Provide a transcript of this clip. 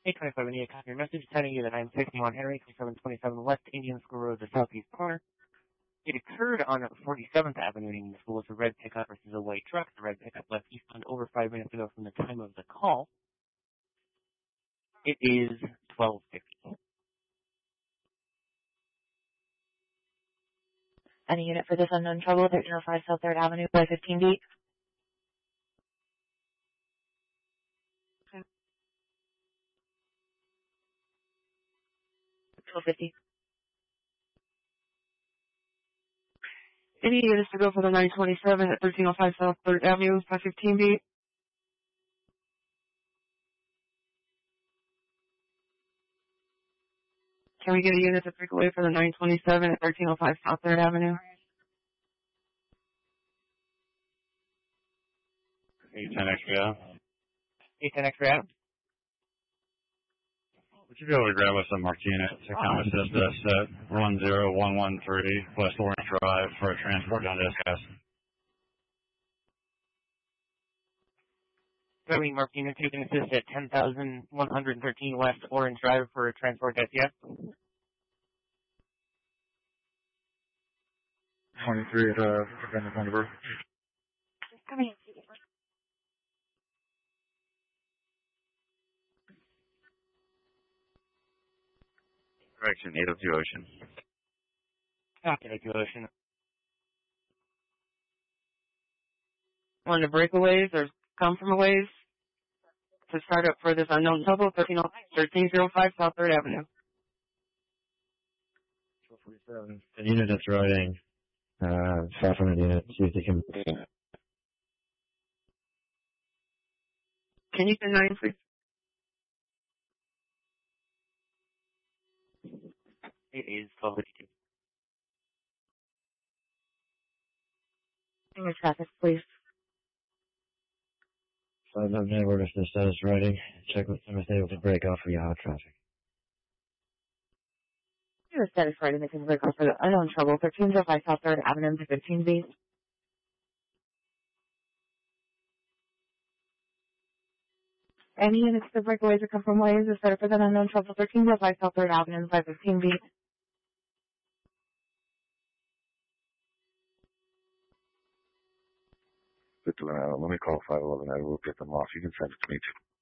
825, I need a copy of your message telling you that I'm taking on Henry, 2727 West Indian School Road, the southeast corner. It occurred on 47th Avenue in Indian School. It's a red pickup versus a white truck. The red pickup left eastbound over 5 minutes ago from the time of the call. It is 12:50. Any unit for this unknown trouble, 1305 South 3rd Avenue by 15 beat. Okay. 1250. Any units to go for the 927 at 1305 South 3rd Avenue by 15 beat. Can we get a unit to break away for the 927 at 1305 South 3rd Avenue? 810 X-ray out. 810 X-ray out. Would you be able to grab us a marked unit to come assist us at 10113 West Orange Drive for a transport down to SCAS? Growing marked unit, you can assist at 10,113 West Orange Drive for transport SES. 23 at Defender Thunderbird. Come here. Correction, 802 Ocean. Copy, 802 Ocean. On the breakaways or come from a ways to start up for this unknown trouble, 1305 South 3rd Avenue. 1247. The unit that's riding, south from the unit, see if they can. Can you send 9, please? It is 12:52. English traffic, please. 509 word if the status riding. Check with them if they're able to break off for Yahoo traffic. You're status riding the break off for the unknown trouble, 1305 South 3rd Avenue to 15 beat. Any units to breakaways or come from ways is set up for the unknown trouble, 1305 South 3rd Avenue by 15 beat. Let me call 511. I will get them off. You can send it to me too.